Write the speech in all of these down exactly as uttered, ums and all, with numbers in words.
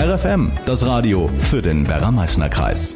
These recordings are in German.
R F M, das Radio für den Werra-Meißner Kreis.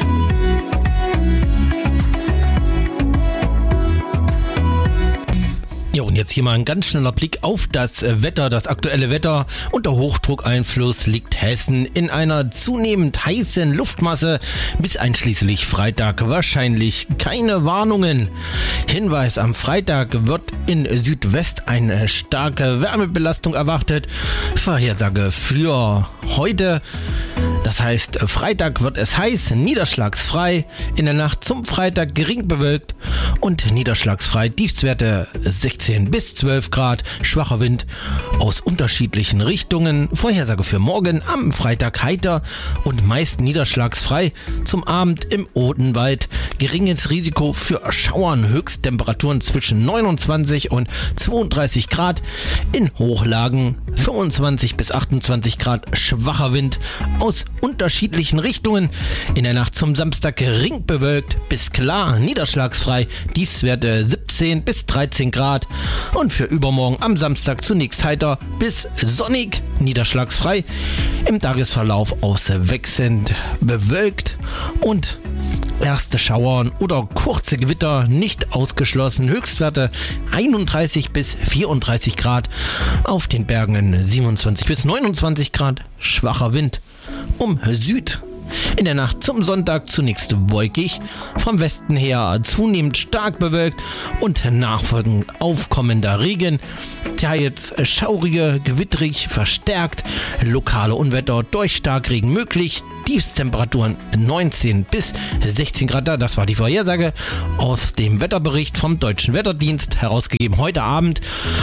Ja, und jetzt hier mal ein ganz schneller Blick auf das Wetter, das aktuelle Wetter. Unter Hochdruckeinfluss liegt Hessen in einer zunehmend heißen Luftmasse. Bis einschließlich Freitag wahrscheinlich keine Warnungen. Hinweis: Am Freitag wird in Südwest eine starke Wärmebelastung erwartet. Vorhersage für heute: Das heißt, Freitag wird es heiß, niederschlagsfrei. In der Nacht zum Freitag gering bewölkt und niederschlagsfrei. Tiefstwerte sechzehn bis zwölf Grad, schwacher Wind aus unterschiedlichen Richtungen. Vorhersage für morgen: am Freitag heiter und meist niederschlagsfrei. Zum Abend im Odenwald geringes Risiko für Schauern. Höchsttemperaturen zwischen neunundzwanzig und zweiunddreißig Grad. In Hochlagen fünfundzwanzig bis achtundzwanzig Grad, schwacher Wind aus unterschiedlichen Richtungen. In der Nacht zum Samstag gering bewölkt bis klar, niederschlagsfrei. Tiefstwerte siebzehn bis dreizehn Grad. Und für übermorgen am Samstag zunächst heiter bis sonnig, niederschlagsfrei. Im Tagesverlauf auswechselnd bewölkt und erste Schauern oder kurze Gewitter nicht ausgeschlossen. Höchstwerte einunddreißig bis vierunddreißig Grad. Auf den Bergen siebenundzwanzig bis neunundzwanzig Grad. Schwacher Wind um Süd. In der Nacht zum Sonntag zunächst wolkig, vom Westen her zunehmend stark bewölkt und nachfolgend aufkommender Regen. Teils schaurige, gewitterig, verstärkt, lokale Unwetter durch Starkregen möglich. Tiefstemperaturen neunzehn bis sechzehn Grad. Das war die Vorhersage aus dem Wetterbericht vom Deutschen Wetterdienst, herausgegeben heute Abend.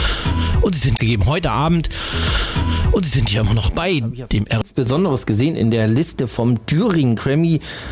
Und sie sind gegeben heute Abend. Und sie sind hier immer noch bei dem R. Besonderes gesehen in der Liste vom Thüringen Grammy.